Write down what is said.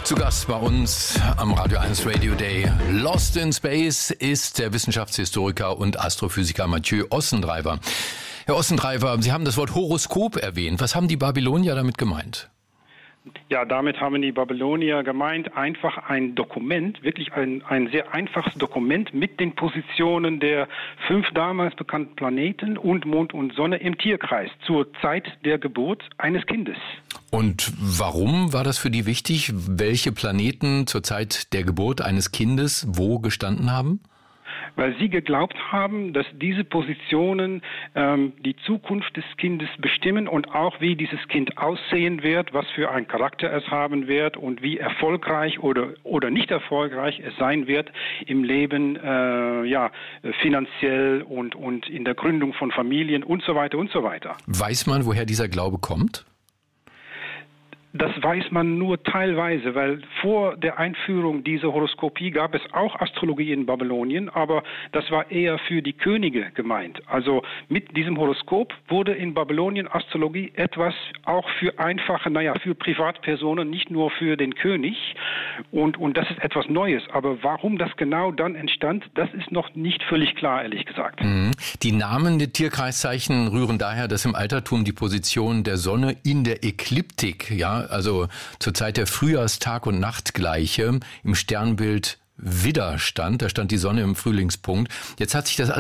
Zu Gast bei uns am Radio 1 Radio Day Lost in Space ist der Wissenschaftshistoriker und Astrophysiker Mathieu Ossendreifer. Herr Ossendreifer, Sie haben das Wort Horoskop erwähnt. Was haben die Babylonier damit gemeint? Ja, damit haben die Babylonier gemeint, einfach ein Dokument, wirklich ein sehr einfaches Dokument mit den Positionen der 5 damals bekannten Planeten und Mond und Sonne im Tierkreis zur Zeit der Geburt eines Kindes. Und warum war das für die wichtig, welche Planeten zur Zeit der Geburt eines Kindes wo gestanden haben? Weil sie geglaubt haben, dass diese Positionen die Zukunft des Kindes bestimmen und auch wie dieses Kind aussehen wird, was für einen Charakter es haben wird und wie erfolgreich oder nicht erfolgreich es sein wird im Leben, finanziell und in der Gründung von Familien und so weiter und so weiter. Weiß man, woher dieser Glaube kommt? Das weiß man nur teilweise, weil vor der Einführung dieser Horoskopie gab es auch Astrologie in Babylonien, aber das war eher für die Könige gemeint. Also mit diesem Horoskop wurde in Babylonien Astrologie etwas auch für einfache, für Privatpersonen, nicht nur für den König. Und das ist etwas Neues. Aber warum das genau dann entstand, das ist noch nicht völlig klar, ehrlich gesagt. Die Namen der Tierkreiszeichen rühren daher, dass im Altertum die Position der Sonne in der Ekliptik, also zur Zeit der Frühjahrstag- und Nachtgleiche im Sternbild Widder stand. Da stand die Sonne im Frühlingspunkt. Jetzt hat sich das